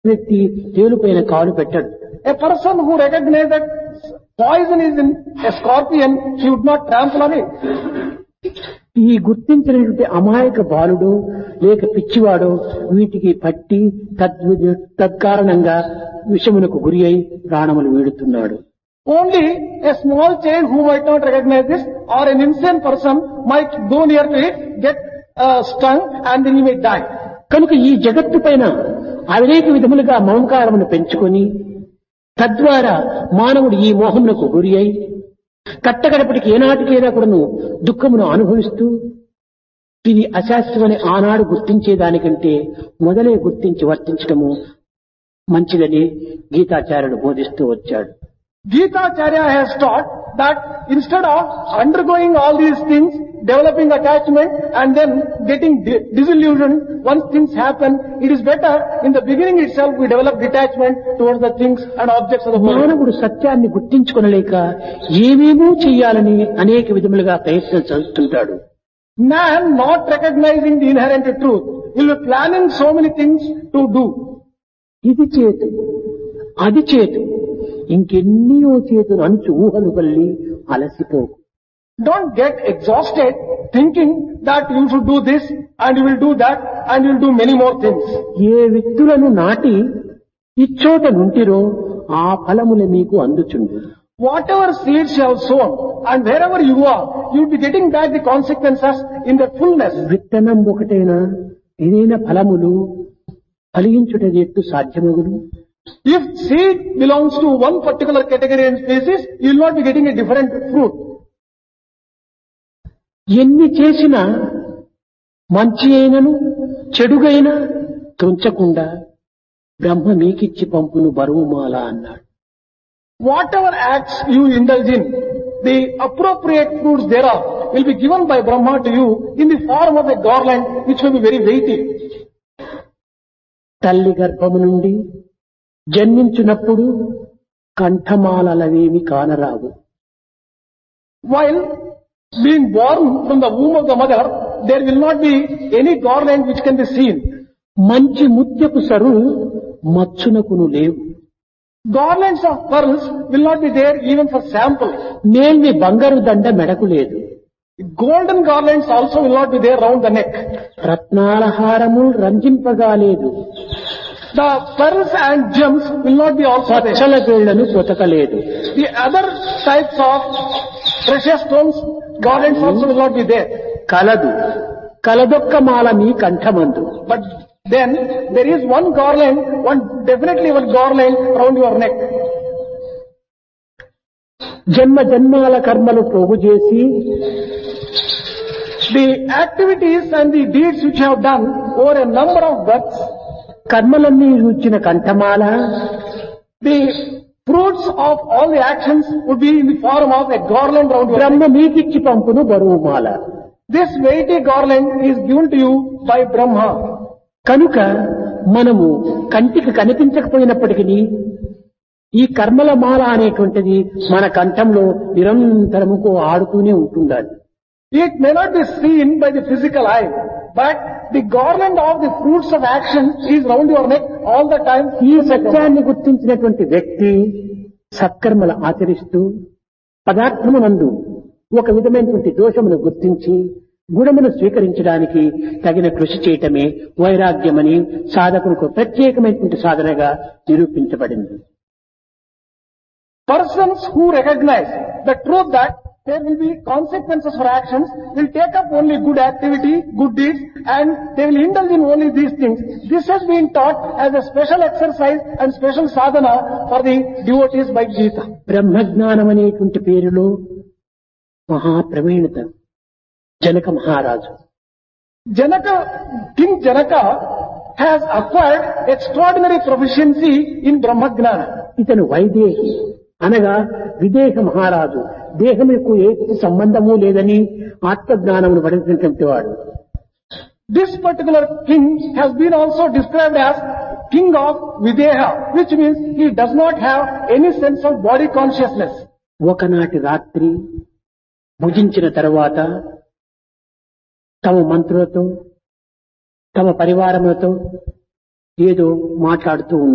వ్యక్తి తేలుపైన కాలు పెట్టడు. A person who recognizes that poison is in a scorpion, he would not trample on it. ఈ గుర్తించినటువంటి అమాయక బాలుడు లేక పిచ్చివాడు వీటికి పట్టి తత్కారణంగా విషమునకు గురి అయి ప్రాణములు వీడుతున్నాడు. Only a small child who might not recognize this, or an insane person might go near to it, get stung, and then he may die. కనుక ఈ జగత్తు పైన అనేక విధములుగా మమకారమును పెంచుకొని తద్వారా మానవుడు ఈ మోహమునకు గురి అయి కట్టగడపటికి ఏనాటికైనా కూడాను దుఃఖమును అనుభవిస్తూ ఇది అశాస్త్రమని ఆనాడు గుర్తించేదానికంటే మొదలే గుర్తించి వర్తించడము మంచిదని గీతాచార్యుడు బోధిస్తూ వచ్చాడు. Gita Acharya has taught that instead of undergoing all these things, developing attachment and then getting disillusioned once things happen, it is better in the beginning itself we develop detachment towards the things and objects of the world. మానవుడు సత్యాన్ని గుర్తించుకొనలేక ఏమేమో చెయ్యాలని అనేక విధములుగా ప్రయత్నం చేస్తుంటాడు. Man not recognizing the inherent truth will be planning so many things to do. ఇది చేతు అది చేతు ఇంకెన్నో చేతులు అంచు ఊహలు Valli అలసిపోకు. Don't get exhausted thinking that you should do this and you will do that and you will do many more things. ఏ విత్తులను నాటి ఇచ్చోట నుంటిరో ఆ ఫలములు మీకు అందుచుండు. Whatever seeds you have sown and wherever you are, you will be getting back the consequences in their fullness. విత్తనం ఒకటైనా ఏదైనా ఫలములు ఫలించుట ఎట్టు సాధ్యమగును? If seed belongs to one particular category and species, you will not be getting a different fruit. ఎన్ని చేసినా మంచి అయినను చెడుగైనా తుంచకుండా బ్రహ్మ మీకిచ్చి పంపును బరువుమాల అన్నాడు. Whatever acts you indulge in, the appropriate fruits thereof will be given by Brahma to you in the form of a garland which will be very weighty. తల్లి గర్భము నుండి జన్మించినప్పుడు కంఠమాలవేమి కానరావు. While being born from the womb of the mother, there will not be any garland which can be seen. మంచి ముత్యపు sir మచ్చునకును లేవు. Garlands of pearls will not be there even for sample. మేల్ని బంగారు దండ మెడకు లేదు. Golden garlands also will not be there round the neck. రత్నాల హారము రంజింపగా లేదు. The pearls and gems will not be also there. Pachchala వేళ్లను పొతకలేదు. The other types of precious stones, garlands also will not be there. కలదు కలదొక్క మాల మీ కంఠమందు. But then there is one garland, definitely one garland round your neck. జన్మ జన్మాల కర్మలు పోగు చేసి The activities and the deeds which you have done over a number of births, కర్మలన్నీ రుచిన కంఠమాల the fruits of all the actions would be in the form of a garland round your Brahma neck. మీకిచ్చి పంపును బరువుమాల. This weighty garland is given to you by Brahma. కనుక మనము కంటికి కనిపించకపోయినప్పటికీ ఈ కర్మల మాల అనేటువంటిది మన కంఠంలో నిరంతరము ఆడుతూనే ఉంటుండాలి. It may not be seen by the physical eye, but the garland of the fruits of action is round your neck all the time. ఈ సత్యాన్ని గుర్తించినటువంటి వ్యక్తి సత్కర్మలు ఆచరిస్తూ పదార్థమునందు ఒక విధమైనటువంటి దోషమును గుర్తించి గుణమును స్వీకరించడానికి తగిన కృషి చేయటమే వైరాగ్యమని సాధకులకు ప్రత్యేకమైనటువంటి సాధనగా నిరూపించబడింది. Persons who recognize the truth that there will be consequences for actions will take up only good activity, good deeds, and they will indulge in only these things. This has been taught as a special exercise and special sadhana for the devotees by Gita. బ్రహ్మజ్ఞానం అనేటువంటి పేరులో మహాప్రవీణత జనక మహారాజు. King Janaka has acquired extraordinary proficiency in Brahmagnana. ఇతను వైదేహి అనగా విదేహ మహారాజు. దేహముకు ఏ సంబంధము లేదని ఆత్మజ్ఞానమును పడినటువంటి వాడు. This particular king has been also described as king of Videha, which means he does not have any sense of body consciousness. ఒకనాటి రాత్రి భుజించిన తర్వాత తమ మంత్రులతో తమ పరివారములతో ఏదో మాట్లాడుతూ